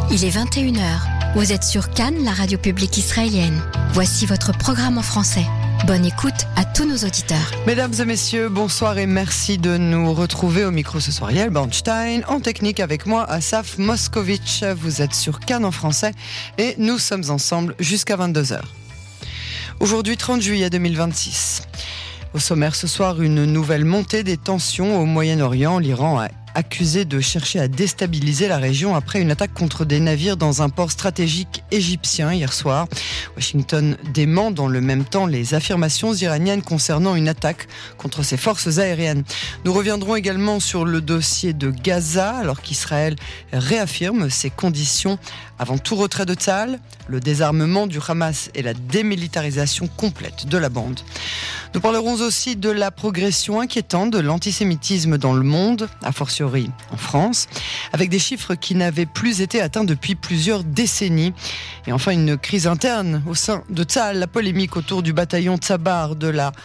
Il est 21h. Vous êtes sur Cannes, la radio publique israélienne. Voici votre programme en français. Bonne écoute à tous nos auditeurs. Mesdames et messieurs, bonsoir et merci de nous retrouver au micro ce soir. Yael Bornstein, en technique avec moi, Asaf Moskovitch. Vous êtes sur Cannes en français et nous sommes ensemble jusqu'à 22h. Aujourd'hui, 30 juillet 2026. Au sommaire ce soir, une nouvelle montée des tensions au Moyen-Orient. L'Iran a accusé de chercher à déstabiliser la région après une attaque contre des navires dans un port stratégique égyptien hier soir. Washington dément dans le même temps les affirmations iraniennes concernant une attaque contre ses forces aériennes. Nous reviendrons également sur le dossier de Gaza alors qu'Israël réaffirme ses conditions avant tout retrait de Tsahal, le désarmement du Hamas et la démilitarisation complète de la bande. Nous parlerons aussi de la progression inquiétante de l'antisémitisme dans le monde, a fortiori en France, avec des chiffres qui n'avaient plus été atteints depuis plusieurs décennies. Et enfin, une crise interne au sein de Tsahal, la polémique autour du bataillon Tsabar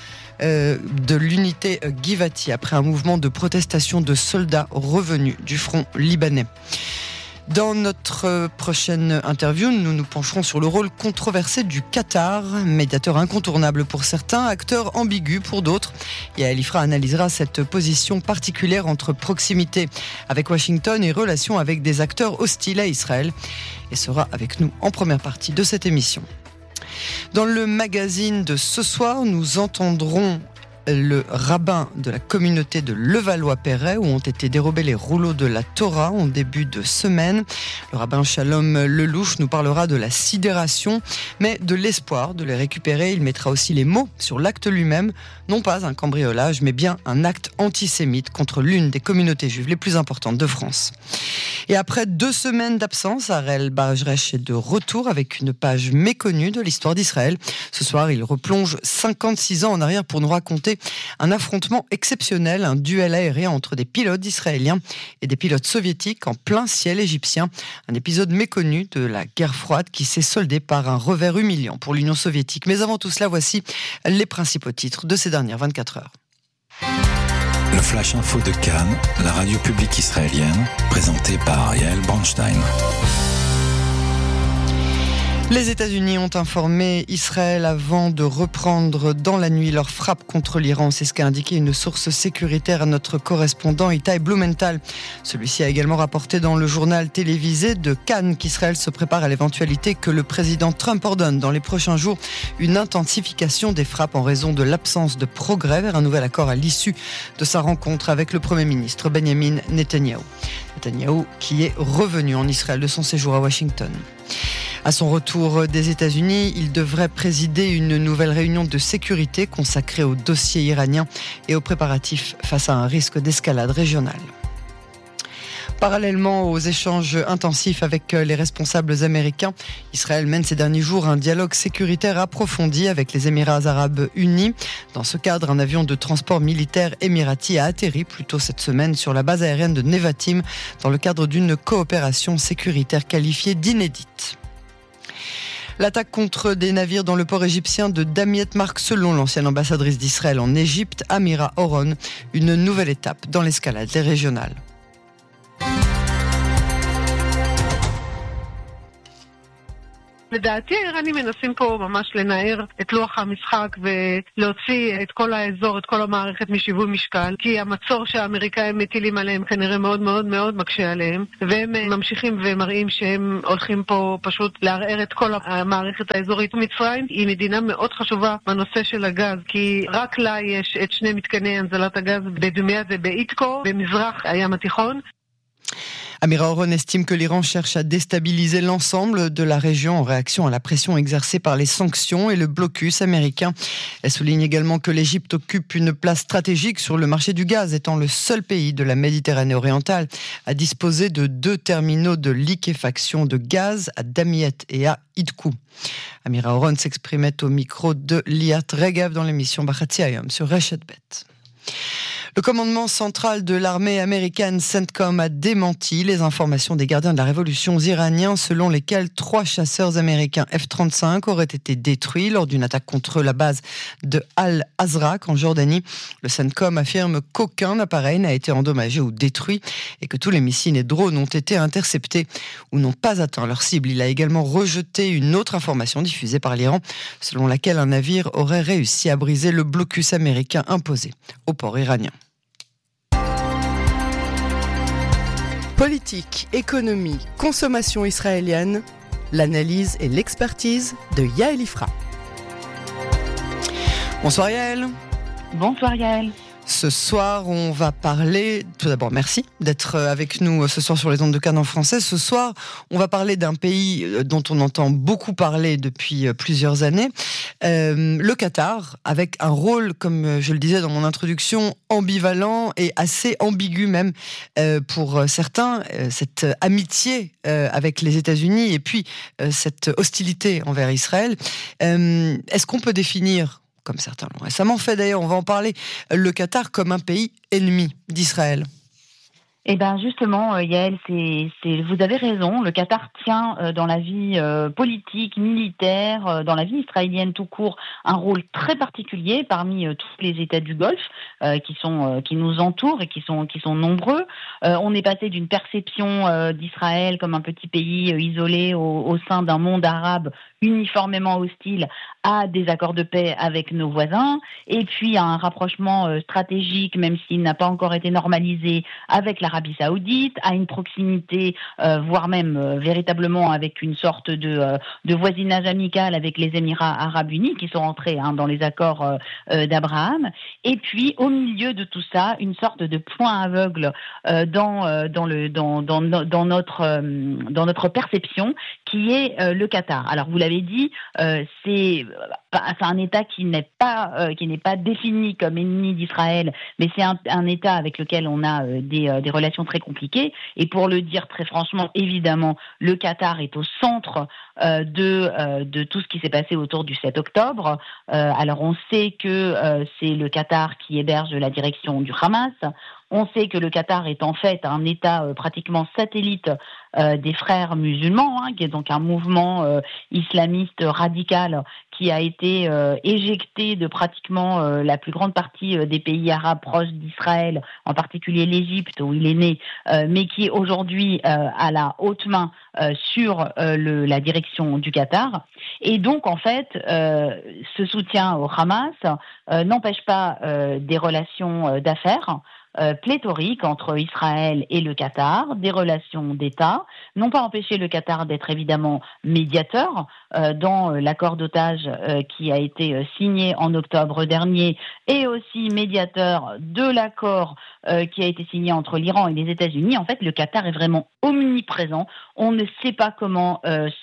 de l'unité Givati après un mouvement de protestation de soldats revenus du front libanais. Dans notre prochaine interview, nous nous pencherons sur le rôle controversé du Qatar, médiateur incontournable pour certains, acteur ambigu pour d'autres. Et Alifra analysera cette position particulière entre proximité avec Washington et relation avec des acteurs hostiles à Israël. Et sera avec nous en première partie de cette émission. Dans le magazine de ce soir, nous entendrons le rabbin de la communauté de Levallois-Perret où ont été dérobés les rouleaux de la Torah en début de semaine. Le rabbin Shalom Lelouch nous parlera de la sidération, mais de l'espoir de les récupérer. Il mettra aussi les mots sur l'acte lui-même, non pas un cambriolage, mais bien un acte antisémite contre l'une des communautés juives les plus importantes de France. Et après 2 semaines d'absence, Ariel Barajresh est de retour avec une page méconnue de l'histoire d'Israël. Ce soir, il replonge 56 ans en arrière pour nous raconter un affrontement exceptionnel, un duel aérien entre des pilotes israéliens et des pilotes soviétiques en plein ciel égyptien. Un épisode méconnu de la guerre froide qui s'est soldé par un revers humiliant pour l'Union soviétique. Mais avant tout cela, voici les principaux titres de ces dernières 24 heures. Le Flash Info de Cannes, la radio publique israélienne, présenté par Yael Bornstein. Les États-Unis ont informé Israël avant de reprendre dans la nuit leur frappe contre l'Iran. C'est ce qu'a indiqué une source sécuritaire à notre correspondant Itai Blumenthal. Celui-ci a également rapporté dans le journal télévisé de Cannes qu'Israël se prépare à l'éventualité que le président Trump ordonne dans les prochains jours une intensification des frappes en raison de l'absence de progrès vers un nouvel accord à l'issue de sa rencontre avec le Premier ministre Benjamin Netanyahu. Netanyahu qui est revenu en Israël de son séjour à Washington. À son retour des États-Unis, il devrait présider une nouvelle réunion de sécurité consacrée au dossier iranien et aux préparatifs face à un risque d'escalade régionale. Parallèlement aux échanges intensifs avec les responsables américains, Israël mène ces derniers jours un dialogue sécuritaire approfondi avec les Émirats arabes unis. Dans ce cadre, un avion de transport militaire émirati a atterri plus tôt cette semaine sur la base aérienne de Nevatim dans le cadre d'une coopération sécuritaire qualifiée d'inédite. L'attaque contre des navires dans le port égyptien de Damiette marque, selon l'ancienne ambassadrice d'Israël en Égypte, Amira Oron, une nouvelle étape dans l'escalade régionale. לדעתי האיראנים מנסים פה ממש לנער את לוח המשחק ולהוציא את כל האזור, את כל המערכת משיווי משקל, כי המצור שהאמריקאים מטילים עליהם כנראה מאוד מאוד מאוד מקשה עליהם, והם ממשיכים ומראים שהם הולכים פה פשוט לערער את כל המערכת האזורית. מצרים היא מדינה מאוד חשובה בנושא של הגז, כי רק לה יש את 2 מתקני הנזלת הגז בדומיה ובאיתקו במזרח הים התיכון. Amira Oron estime que l'Iran cherche à déstabiliser l'ensemble de la région en réaction à la pression exercée par les sanctions et le blocus américain. Elle souligne également que l'Égypte occupe une place stratégique sur le marché du gaz, étant le seul pays de la Méditerranée orientale à disposer de 2 terminaux de liquéfaction de gaz à Damiette et à Idkou. Amira Oron s'exprimait au micro de Liat Regev dans l'émission Bachatzi Hayom sur Reshet Bet. Le commandement central de l'armée américaine CENTCOM a démenti les informations des gardiens de la révolution iraniens selon lesquelles 3 chasseurs américains F-35 auraient été détruits lors d'une attaque contre la base de Al-Azraq en Jordanie. Le CENTCOM affirme qu'aucun appareil n'a été endommagé ou détruit et que tous les missiles et drones ont été interceptés ou n'ont pas atteint leur cible. Il a également rejeté une autre information diffusée par l'Iran selon laquelle un navire aurait réussi à briser le blocus américain imposé au port iranien. Politique, économie, consommation israélienne, l'analyse et l'expertise de Yael Ifra. Bonsoir Yael. Bonsoir Yael. Ce soir, on va parler... Tout d'abord, merci d'être avec nous ce soir sur les ondes de Cannes en français. Ce soir, on va parler d'un pays dont on entend beaucoup parler depuis plusieurs années, le Qatar, avec un rôle, comme je le disais dans mon introduction, ambivalent et assez ambigu même pour certains. Cette amitié avec les États-Unis et puis cette hostilité envers Israël. Est-ce qu'on peut définir, comme certains l'ont récemment fait d'ailleurs, on va en parler, le Qatar comme un pays ennemi d'Israël? Eh bien justement, Yael, vous avez raison, le Qatar tient dans la vie politique, militaire, dans la vie israélienne tout court, un rôle très particulier parmi tous les États du Golfe qui nous entourent et qui sont nombreux. On est passé d'une perception d'Israël comme un petit pays isolé au sein d'un monde arabe uniformément hostile à des accords de paix avec nos voisins, et puis à un rapprochement stratégique, même s'il n'a pas encore été normalisé, avec l'Arabie Saoudite, à une proximité, voire même véritablement avec une sorte de voisinage amical avec les Émirats Arabes Unis qui sont entrés dans les accords d'Abraham. Et puis au milieu de tout ça, une sorte de point aveugle dans notre perception, qui est le Qatar. Alors vous l'avez dit, c'est un État qui n'est pas défini comme ennemi d'Israël, mais c'est un État avec lequel on a des relations très compliquées. Et pour le dire très franchement, évidemment, le Qatar est au centre de tout ce qui s'est passé autour du 7 octobre. Alors on sait que c'est le Qatar qui héberge la direction du Hamas. On sait que le Qatar est en fait un État pratiquement satellite des frères musulmans, qui est donc un mouvement islamiste radical qui a été éjecté de pratiquement la plus grande partie des pays arabes proches d'Israël, en particulier l'Égypte où il est né, mais qui est aujourd'hui à la haute main sur la direction du Qatar. Et donc en fait, ce soutien au Hamas n'empêche pas des relations d'affaires pléthoriques entre Israël et le Qatar, des relations d'État, n'ont pas empêché le Qatar d'être évidemment médiateur dans l'accord d'otages qui a été signé en octobre dernier, et aussi médiateur de l'accord qui a été signé entre l'Iran et les États-Unis. En fait, le Qatar est vraiment omniprésent. On ne sait pas comment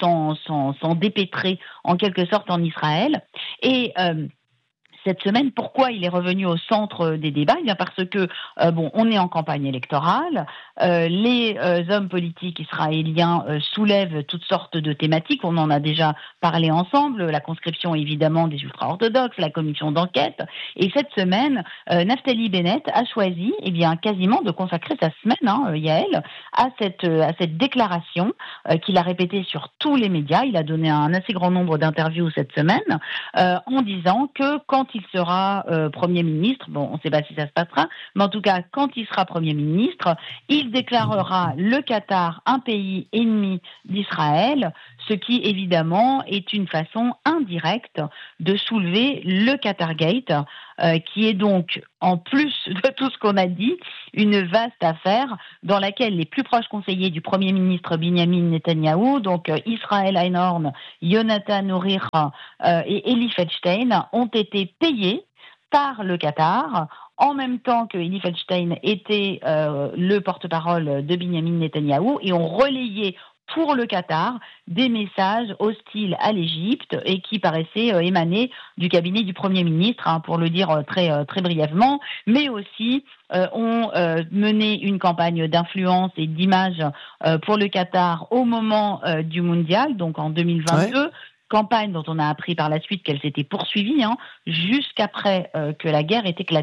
s'en dépêtrer en quelque sorte en Israël. Et cette semaine, pourquoi il est revenu au centre des débats? Eh bien parce que on est en campagne électorale, les hommes politiques israéliens soulèvent toutes sortes de thématiques. On en a déjà parlé ensemble, la conscription évidemment des ultra-orthodoxes, la commission d'enquête. Et cette semaine, Naftali Bennett a choisi, quasiment de consacrer sa semaine, Yael, à cette déclaration qu'il a répétée sur tous les médias. Il a donné un assez grand nombre d'interviews cette semaine en disant que quand il sera Premier ministre, on ne sait pas si ça se passera, mais en tout cas, quand il sera Premier ministre, il déclarera le Qatar un pays ennemi d'Israël, ce qui, évidemment, est une façon indirecte de soulever le Qatargate, qui est donc, en plus de tout ce qu'on a dit, une vaste affaire dans laquelle les plus proches conseillers du Premier ministre Binyamin Netanyahou, donc Israël Einhorn, Yonatan Ourir et Eli Feldstein, ont été payés par le Qatar, en même temps que Eli Feldstein était le porte-parole de Binyamin Netanyahou, et ont relayé pour le Qatar des messages hostiles à l'Égypte et qui paraissaient émaner du cabinet du Premier ministre, pour le dire très, très brièvement, mais aussi ont mené une campagne d'influence et d'image pour le Qatar au moment du mondial, donc en 2022. Ouais. Campagne dont on a appris par la suite qu'elle s'était poursuivie jusqu'après que la guerre ait éclaté.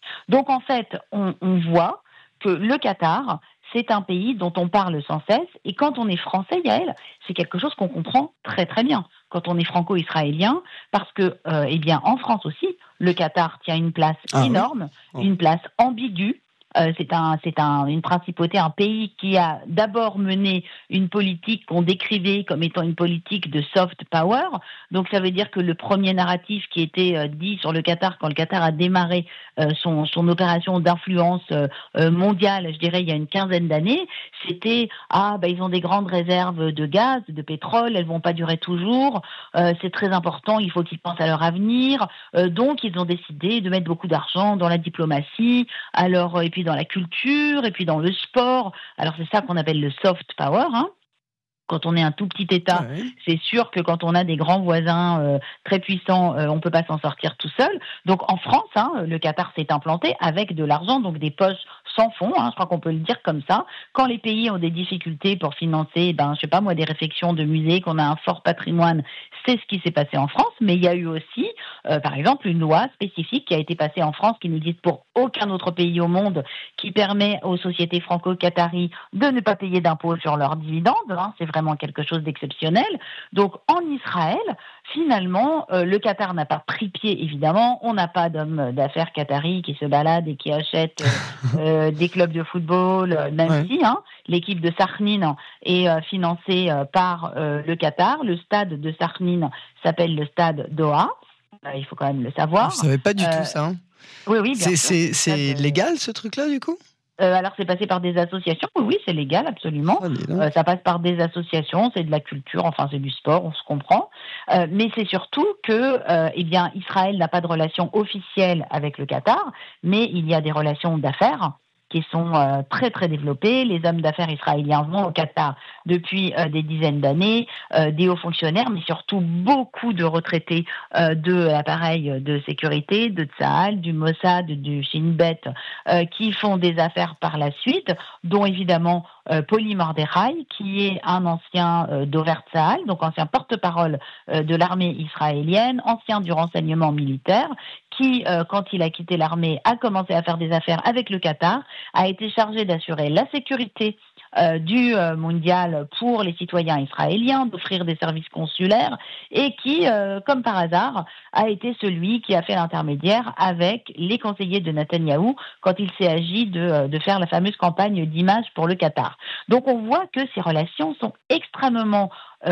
Donc en fait, on voit que le Qatar, c'est un pays dont on parle sans cesse, et quand on est français, Yael, c'est quelque chose qu'on comprend très très bien, quand on est franco-israélien, parce que, en France aussi, le Qatar tient une place énorme, une place ambiguë. C'est une principauté, un pays qui a d'abord mené une politique qu'on décrivait comme étant une politique de soft power. Donc ça veut dire que le premier narratif qui était dit sur le Qatar quand le Qatar a démarré son opération d'influence mondiale, je dirais il y a une quinzaine d'années, c'était ils ont des grandes réserves de gaz, de pétrole, elles vont pas durer toujours, c'est très important, il faut qu'ils pensent à leur avenir. Donc ils ont décidé de mettre beaucoup d'argent dans la diplomatie, et puis dans la culture, et puis dans le sport. Alors c'est ça qu'on appelle le soft power, hein. Quand on est un tout petit État, c'est sûr que quand on a des grands voisins très puissants, on peut pas s'en sortir tout seul. Donc en France, le Qatar s'est implanté avec de l'argent, donc des poches sans fond, je crois qu'on peut le dire comme ça. Quand les pays ont des difficultés pour financer, des réfections de musées, qu'on a un fort patrimoine, c'est ce qui s'est passé en France. Mais il y a eu aussi, par exemple, une loi spécifique qui a été passée en France, qui n'existe pour aucun autre pays au monde, qui permet aux sociétés franco-qataries de ne pas payer d'impôts sur leurs dividendes. C'est vraiment quelque chose d'exceptionnel. Donc en Israël, finalement, le Qatar n'a pas pris pied, évidemment. On n'a pas d'hommes d'affaires qataris qui se baladent et qui achètent des clubs de football, même si l'équipe de Sakhnin est financée par le Qatar. Le stade de Sakhnin s'appelle le stade Doha. Il faut quand même le savoir. Je ne savais pas du tout ça. Oui, bien sûr. C'est légal, ce truc-là, du coup ? Alors, c'est passé par des associations. Oui, c'est légal, absolument. Ça passe par des associations, c'est de la culture, c'est du sport, on se comprend. Mais c'est surtout que, Israël n'a pas de relation officielle avec le Qatar, mais il y a des relations d'affaires qui sont très très développées. Les hommes d'affaires israéliens vont au Qatar depuis des dizaines d'années, des hauts fonctionnaires, mais surtout beaucoup de retraités de l'appareil de sécurité, de Tsahal, du Mossad, du Shin Bet, qui font des affaires par la suite, dont évidemment Poli Mordechai, qui est un ancien Dover Tsahal, donc ancien porte-parole de l'armée israélienne, ancien du renseignement militaire, qui, quand il a quitté l'armée, a commencé à faire des affaires avec le Qatar, a été chargé d'assurer la sécurité du mondial pour les citoyens israéliens, d'offrir des services consulaires, et qui, comme par hasard, a été celui qui a fait l'intermédiaire avec les conseillers de Netanyahou quand il s'est agi de faire la fameuse campagne d'image pour le Qatar. Donc on voit que ces relations sont extrêmement,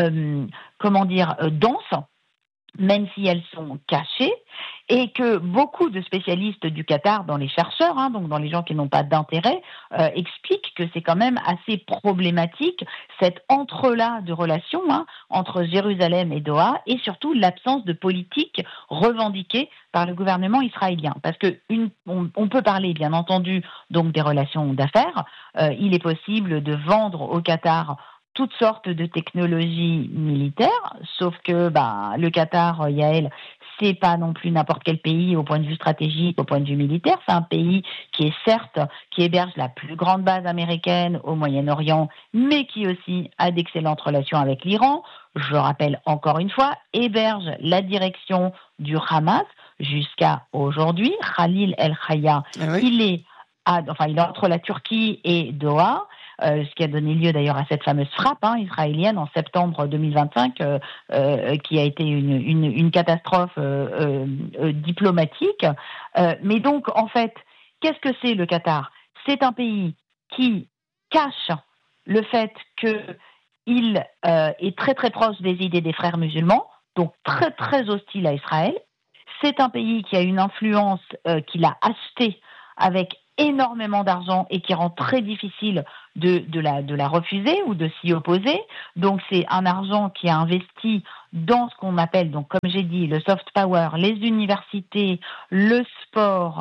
denses, même si elles sont cachées, et que beaucoup de spécialistes du Qatar, dans les chercheurs, donc dans les gens qui n'ont pas d'intérêt, expliquent que c'est quand même assez problématique cet entrelac de relations entre Jérusalem et Doha, et surtout l'absence de politique revendiquée par le gouvernement israélien. Parce que on peut parler, bien entendu, donc des relations d'affaires. Il est possible de vendre au Qatar toutes sortes de technologies militaires, sauf que le Qatar, Yael, c'est pas non plus n'importe quel pays au point de vue stratégique, au point de vue militaire. C'est un pays qui héberge la plus grande base américaine au Moyen-Orient, mais qui aussi a d'excellentes relations avec l'Iran. Je rappelle encore une fois, héberge la direction du Hamas jusqu'à aujourd'hui. Khalil El-Haya, il est entre la Turquie et Doha. Ce qui a donné lieu d'ailleurs à cette fameuse frappe israélienne en septembre 2025, qui a été une catastrophe diplomatique. Mais donc, en fait, qu'est-ce que c'est le Qatar ? C'est un pays qui cache le fait qu'il est très très proche des idées des frères musulmans, donc très très hostile à Israël. C'est un pays qui a une influence qu'il a achetée avec énormément d'argent et qui rend très difficile de la refuser ou de s'y opposer. Donc c'est un argent qui est investi dans ce qu'on appelle, donc comme j'ai dit, le soft power, les universités, le sport,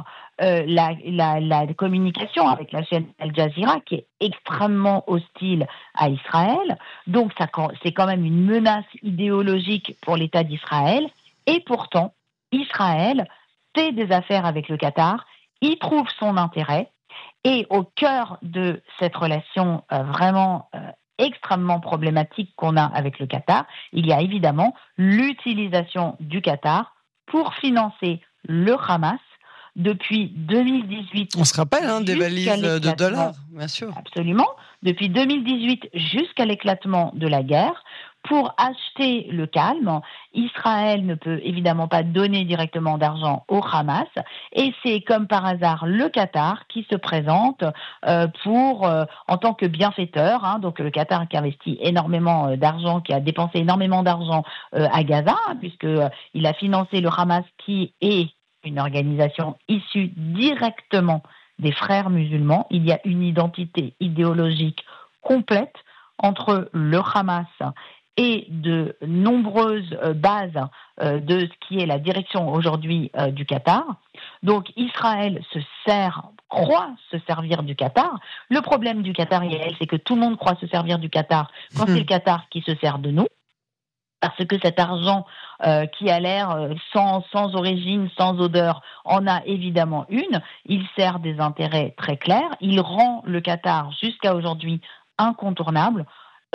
la communication avec la chaîne Al Jazeera qui est extrêmement hostile à Israël. Donc c'est quand même une menace idéologique pour l'État d'Israël. Et pourtant, Israël fait des affaires avec le Qatar, il trouve son intérêt, et au cœur de cette relation vraiment extrêmement problématique qu'on a avec le Qatar, il y a évidemment l'utilisation du Qatar pour financer le Hamas, depuis 2018. On se rappelle des valises de dollars, bien sûr. Absolument. Depuis 2018 jusqu'à l'éclatement de la guerre, pour acheter le calme, Israël ne peut évidemment pas donner directement d'argent au Hamas, et c'est comme par hasard le Qatar qui se présente en tant que bienfaiteur. Donc le Qatar qui investit énormément d'argent, qui a dépensé énormément d'argent à Gaza, puisqu'il a financé le Hamas, qui est une organisation issue directement des frères musulmans. Il y a une identité idéologique complète entre le Hamas et de nombreuses bases de ce qui est la direction aujourd'hui du Qatar. Donc Israël croit se servir du Qatar. Le problème du Qatar, c'est que tout le monde croit se servir du Qatar quand c'est le Qatar qui se sert de nous. Parce que cet argent qui a l'air sans origine, sans odeur, en a évidemment une. Il sert des intérêts très clairs. Il rend le Qatar jusqu'à aujourd'hui incontournable.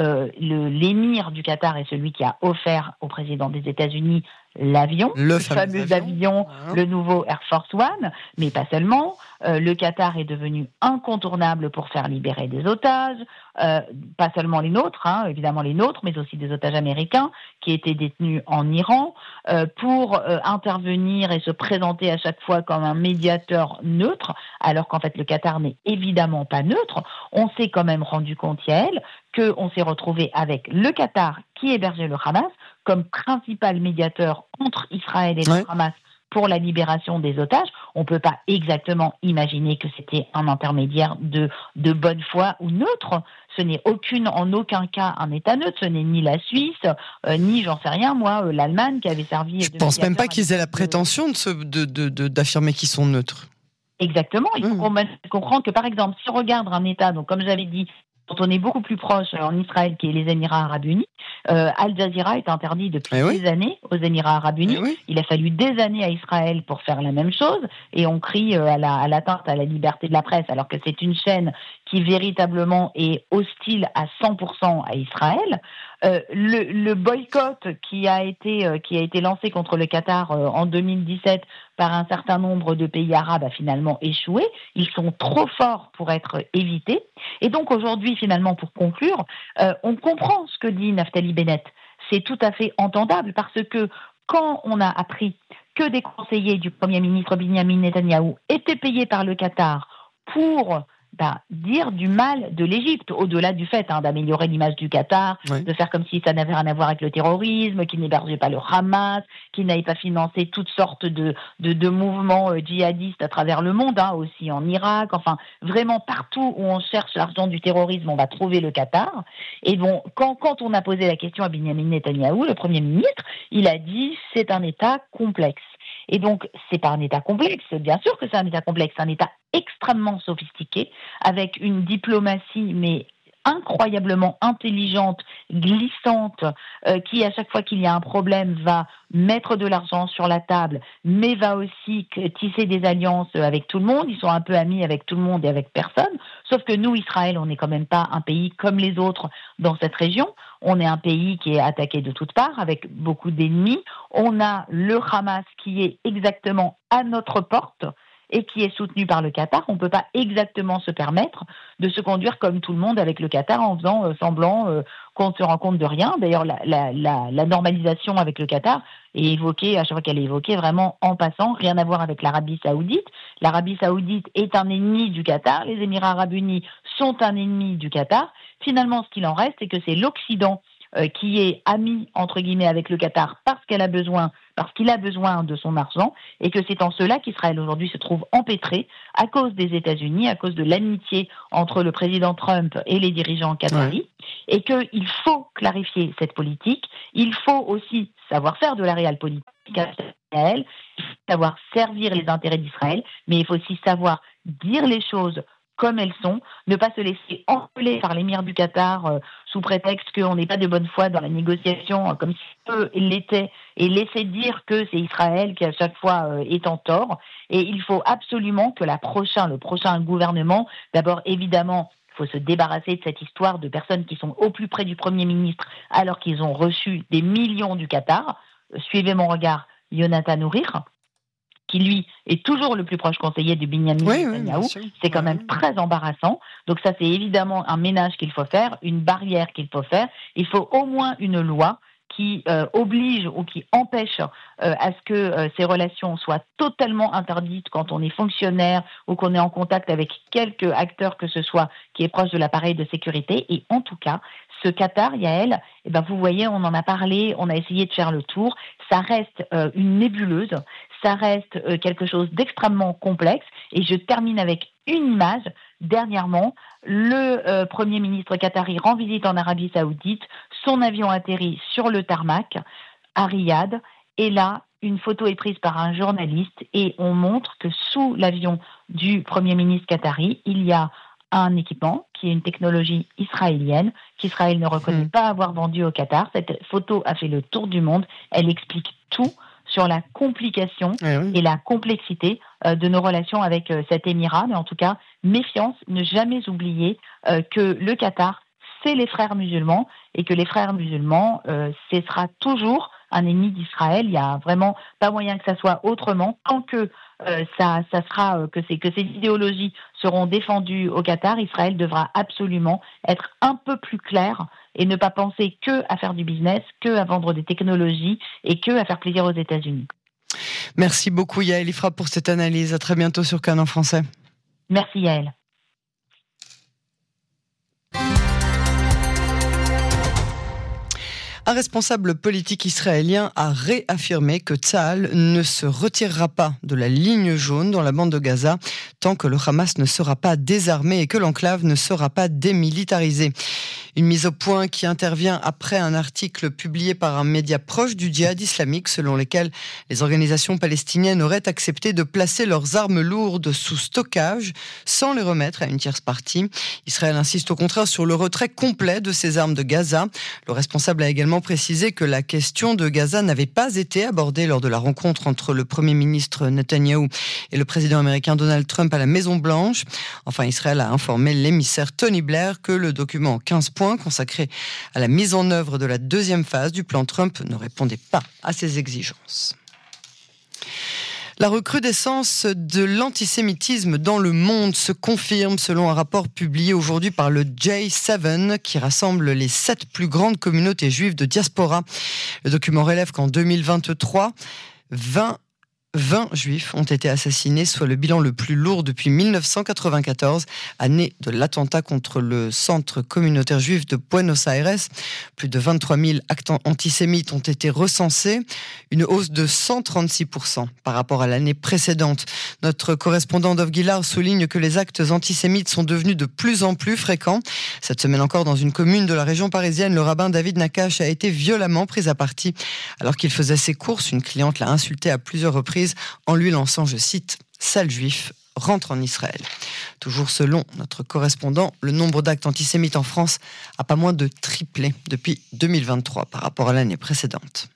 L'émir du Qatar est celui qui a offert au président des États-Unis l'avion, le fameux avion, le nouveau Air Force One, mais pas seulement. Le Qatar est devenu incontournable pour faire libérer des otages, pas seulement les nôtres, évidemment les nôtres, mais aussi des otages américains qui étaient détenus en Iran, pour intervenir et se présenter à chaque fois comme un médiateur neutre, alors qu'en fait le Qatar n'est évidemment pas neutre. On s'est quand même rendu compte, Yael, qu'on s'est retrouvé avec le Qatar qui hébergeait le Hamas comme principal médiateur entre Israël et le Hamas pour la libération des otages. On ne peut pas exactement imaginer que c'était un intermédiaire de bonne foi ou neutre. Ce n'est en aucun cas un État neutre. Ce n'est ni la Suisse, ni, j'en sais rien, l'Allemagne qui avait servi... Je ne pense même pas qu'ils aient la prétention d'affirmer qu'ils sont neutres. Exactement. Il faut comprendre que, par exemple, si on regarde un État, donc comme j'avais dit, dont on est beaucoup plus proche en Israël, qui est les Émirats Arabes Unis, Al Jazeera est interdit depuis des années aux Émirats Arabes Unis. Il a fallu des années à Israël pour faire la même chose, et on crie à l'atteinte à la liberté de la presse, alors que c'est une chaîne qui véritablement est hostile à 100% à Israël. Le boycott qui a été lancé contre le Qatar en 2017 par un certain nombre de pays arabes a finalement échoué. Ils sont trop forts pour être évités. Et donc aujourd'hui, finalement, pour conclure, on comprend ce que dit Naftali Bennett. C'est tout à fait entendable, parce que quand on a appris que des conseillers du Premier ministre Benyamin Netanyahou étaient payés par le Qatar pour dire du mal de l'Égypte, au-delà du fait d'améliorer l'image du Qatar, de faire comme si ça n'avait rien à voir avec le terrorisme, qu'il n'hébergeait pas le Hamas, qu'il n'avait pas financé toutes sortes de mouvements djihadistes à travers le monde, aussi en Irak, enfin vraiment partout où on cherche l'argent du terrorisme, on va trouver le Qatar. Et bon, quand on a posé la question à Benyamin Netanyahou, le Premier ministre, il a dit c'est un État complexe. Et donc, c'est pas un État complexe, bien sûr que c'est un État complexe, c'est un État extrêmement sophistiqué, avec une diplomatie, mais incroyablement intelligente, glissante, qui, à chaque fois qu'il y a un problème, va mettre de l'argent sur la table, mais va aussi tisser des alliances avec tout le monde. Ils sont un peu amis avec tout le monde et avec personne. Sauf que nous, Israël, on n'est quand même pas un pays comme les autres dans cette région. On est un pays qui est attaqué de toutes parts, avec beaucoup d'ennemis. On a le Hamas qui est exactement à notre porte et qui est soutenu par le Qatar. On ne peut pas exactement se permettre de se conduire comme tout le monde avec le Qatar en faisant semblant qu'on ne se rend compte de rien. D'ailleurs, la normalisation avec le Qatar est évoquée, à chaque fois qu'elle est évoquée, vraiment en passant, rien à voir avec l'Arabie Saoudite. L'Arabie Saoudite est un ennemi du Qatar, les Émirats Arabes Unis sont un ennemi du Qatar. Finalement, ce qu'il en reste, c'est que c'est l'Occident qui est ami, entre guillemets, avec le Qatar parce qu'il a besoin de son argent, et que c'est en cela qu'Israël aujourd'hui se trouve empêtré à cause des États-Unis, à cause de l'amitié entre le président Trump et les dirigeants qataris, et qu'il faut clarifier cette politique. Il faut aussi savoir faire de la réelle politique à Israël, il faut savoir servir les intérêts d'Israël, mais il faut aussi savoir dire les choses comme elles sont, ne pas se laisser engueuler par l'émir du Qatar sous prétexte qu'on n'est pas de bonne foi dans la négociation, comme si eux l'étaient, et laisser dire que c'est Israël qui à chaque fois est en tort. Et il faut absolument que le prochain gouvernement, d'abord évidemment, il faut se débarrasser de cette histoire de personnes qui sont au plus près du Premier ministre alors qu'ils ont reçu des millions du Qatar. Suivez mon regard, Yonatan Ourir. qui lui est toujours le plus proche conseiller du Benyamin Netanyahou, c'est quand même très embarrassant. Donc ça, c'est évidemment un ménage qu'il faut faire, une barrière qu'il faut faire. Il faut au moins une loi qui oblige ou qui empêche à ce que ces relations soient totalement interdites quand on est fonctionnaire ou qu'on est en contact avec quelque acteur que ce soit qui est proche de l'appareil de sécurité. Et en tout cas, ce Qatar, Yael, vous voyez, on en a parlé, on a essayé de faire le tour. Ça reste une nébuleuse, ça reste quelque chose d'extrêmement complexe. Et je termine avec une image. Dernièrement, le Premier ministre qatari rend visite en Arabie Saoudite. Son avion atterrit sur le tarmac à Riyad. Et là, une photo est prise par un journaliste et on montre que sous l'avion du Premier ministre qatari, il y a un équipement qui est une technologie israélienne qu'Israël ne reconnaît pas avoir vendu au Qatar. Cette photo a fait le tour du monde. Elle explique tout sur la complication et la complexité de nos relations avec cet émirat. Mais en tout cas, méfiance, ne jamais oublier que le Qatar, c'est les frères musulmans et que les frères musulmans, ce sera toujours un ennemi d'Israël. Il n'y a vraiment pas moyen que ça soit autrement. Tant que ça sera que ces idéologies seront défendues au Qatar, Israël devra absolument être un peu plus clair et ne pas penser que à faire du business, que à vendre des technologies et que à faire plaisir aux États-Unis. Merci beaucoup Yael Ifra pour cette analyse. À très bientôt sur Cannes en français. Merci Yael. Un responsable politique israélien a réaffirmé que Tsahal ne se retirera pas de la ligne jaune dans la bande de Gaza tant que le Hamas ne sera pas désarmé et que l'enclave ne sera pas démilitarisée. Une mise au point qui intervient après un article publié par un média proche du djihad islamique selon lequel les organisations palestiniennes auraient accepté de placer leurs armes lourdes sous stockage sans les remettre à une tierce partie. Israël insiste au contraire sur le retrait complet de ses armes de Gaza. Le responsable a également précisé que la question de Gaza n'avait pas été abordée lors de la rencontre entre le Premier ministre Netanyahou et le président américain Donald Trump à la Maison-Blanche. Enfin, Israël a informé l'émissaire Tony Blair que le document en 15 points consacré à la mise en œuvre de la deuxième phase du plan Trump ne répondait pas à ses exigences. La recrudescence de l'antisémitisme dans le monde se confirme selon un rapport publié aujourd'hui par le J7 qui rassemble les 7 plus grandes communautés juives de diaspora. Le document relève qu'en 2023, 20 juifs ont été assassinés, soit le bilan le plus lourd depuis 1994, année de l'attentat contre le centre communautaire juif de Buenos Aires. Plus de 23 000 actes antisémites ont été recensés, une hausse de 136% par rapport à l'année précédente. Notre correspondant Dov Gilard souligne que les actes antisémites sont devenus de plus en plus fréquents. Cette semaine encore, dans une commune de la région parisienne, le rabbin David Nakash a été violemment pris à partie. Alors qu'il faisait ses courses, une cliente l'a insulté à plusieurs reprises en lui lançant, je cite, « Sale juif, rentre en Israël ». Toujours selon notre correspondant, le nombre d'actes antisémites en France a pas moins de triplé depuis 2023 par rapport à l'année précédente.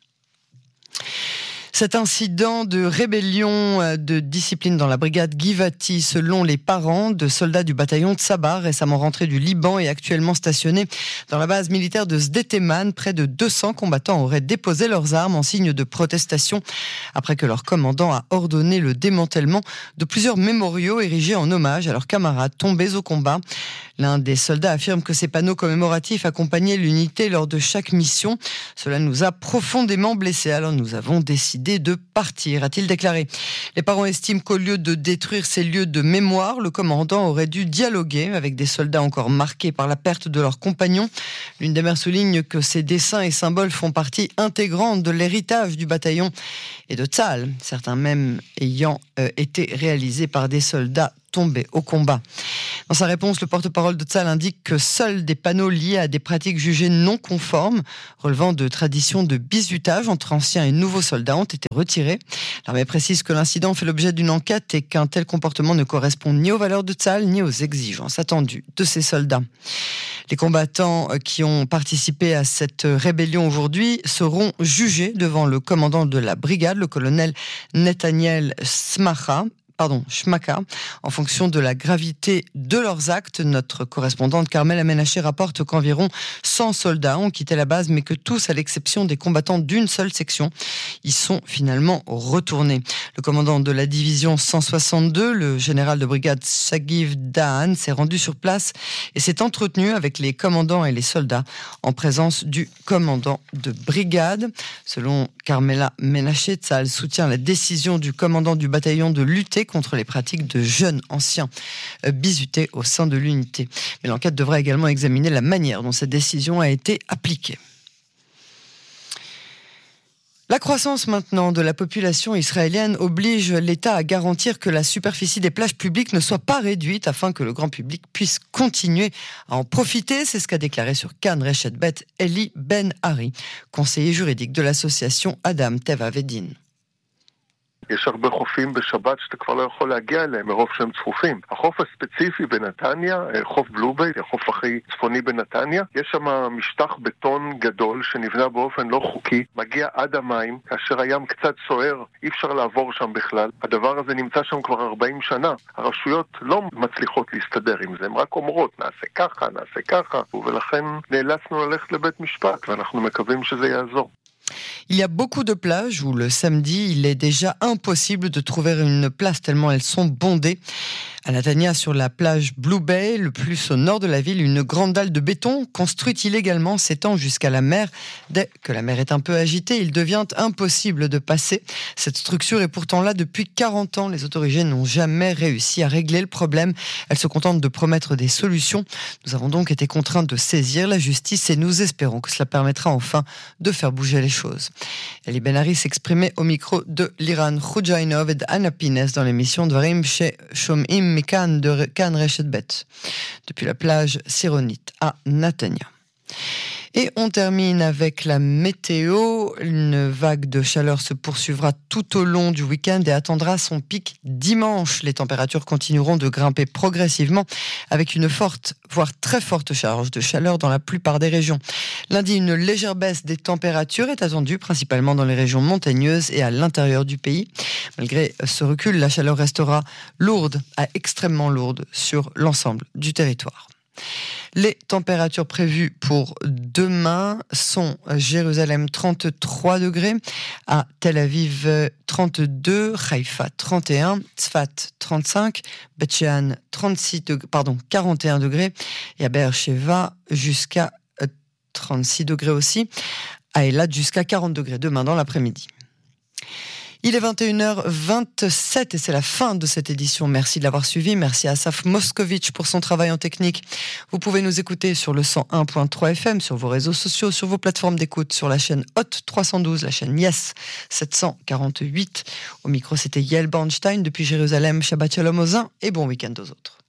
Cet incident de rébellion de discipline dans la brigade Givati, selon les parents de soldats du bataillon Tsabar, récemment rentrés du Liban et actuellement stationnés dans la base militaire de Sdeteman, près de 200 combattants auraient déposé leurs armes en signe de protestation après que leur commandant a ordonné le démantèlement de plusieurs mémoriaux érigés en hommage à leurs camarades tombés au combat. L'un des soldats affirme que ces panneaux commémoratifs accompagnaient l'unité lors de chaque mission. Cela nous a profondément blessés, alors nous avons décidé de partir, a-t-il déclaré. Les parents estiment qu'au lieu de détruire ces lieux de mémoire, le commandant aurait dû dialoguer avec des soldats encore marqués par la perte de leurs compagnons. L'une des mères souligne que ces dessins et symboles font partie intégrante de l'héritage du bataillon et de Tsahal, certains même ayant été réalisés par des soldats tombés au combat. Dans sa réponse, le porte-parole de Tsahal indique que seuls des panneaux liés à des pratiques jugées non conformes, relevant de traditions de bizutage entre anciens et nouveaux soldats, ont été retirés. L'armée précise que l'incident fait l'objet d'une enquête et qu'un tel comportement ne correspond ni aux valeurs de Tsahal ni aux exigences attendues de ses soldats. Les combattants qui ont participé à cette rébellion aujourd'hui seront jugés devant le commandant de la brigade, le colonel Netaniel Shmaka, en fonction de la gravité de leurs actes. Notre correspondante Carmel Amenaché rapporte qu'environ 100 soldats ont quitté la base, mais que tous, à l'exception des combattants d'une seule section, y sont finalement retournés. Le commandant de la division 162, le général de brigade Sagiv Dahan, s'est rendu sur place et s'est entretenu avec les commandants et les soldats en présence du commandant de brigade. Selon Carmela Menaché, Tzahal soutient la décision du commandant du bataillon de lutter contre les pratiques de jeunes anciens bizutés au sein de l'unité. Mais l'enquête devra également examiner la manière dont cette décision a été appliquée. La croissance maintenant de la population israélienne oblige l'État à garantir que la superficie des plages publiques ne soit pas réduite afin que le grand public puisse continuer à en profiter. C'est ce qu'a déclaré sur Kan Reshet Bet Eli Ben Ari, conseiller juridique de l'association Adam Teva Vedin. יש הרבה חופים בשבת שאתה כבר לא יכול להגיע אליהם מרוב שהם צפופים. החוף הספציפי בנתניה, חוף בלוביי, החוף הכי צפוני בנתניה, יש שם משטח בטון גדול שנבנה באופן לא חוקי, מגיע עד המים, כאשר הים קצת סוער, אי אפשר לעבור שם בכלל. הדבר הזה נמצא שם כבר 40 שנה. הרשויות לא מצליחות להסתדר עם זה, הן רק אומרות, נעשה ככה, ולכן נאלצנו ללכת לבית משפט, ואנחנו מקווים שזה יעזור. Il y a beaucoup de plages où le samedi, il est déjà impossible de trouver une place tellement elles sont bondées. À Netanya, sur la plage Blue Bay, le plus au nord de la ville, une grande dalle de béton construite illégalement s'étend jusqu'à la mer. Dès que la mer est un peu agitée, il devient impossible de passer. Cette structure est pourtant là depuis 40 ans. Les autorités n'ont jamais réussi à régler le problème. Elles se contentent de promettre des solutions. Nous avons donc été contraints de saisir la justice et nous espérons que cela permettra enfin de faire bouger les choses. Eli Ben Ari s'exprimait au micro de Liran Khoudjainov et d'Anna Pines dans l'émission Dvarim chez Shomim Mikan de Kan Reshet Bet, depuis la plage Sironite à Netanya. Et on termine avec la météo. Une vague de chaleur se poursuivra tout au long du week-end et attendra son pic dimanche. Les températures continueront de grimper progressivement avec une forte, voire très forte charge de chaleur dans la plupart des régions. Lundi, une légère baisse des températures est attendue, principalement dans les régions montagneuses et à l'intérieur du pays. Malgré ce recul, la chaleur restera lourde à extrêmement lourde sur l'ensemble du territoire. Les températures prévues pour demain sont Jérusalem 33 degrés, à Tel Aviv 32, Haïfa 31, Tzfat 35, Bet Shean 41 degrés et à Be'er-Sheva jusqu'à 36 degrés aussi, à Eilat jusqu'à 40 degrés demain dans l'après-midi. Il est 21h27 et c'est la fin de cette édition. Merci de l'avoir suivi. Merci à Asaf Moskovitch pour son travail en technique. Vous pouvez nous écouter sur le 101.3 FM, sur vos réseaux sociaux, sur vos plateformes d'écoute, sur la chaîne Hot 312, la chaîne Yes 748. Au micro, c'était Yael Bornstein depuis Jérusalem. Shabbat Shalom aux uns et bon week-end aux autres.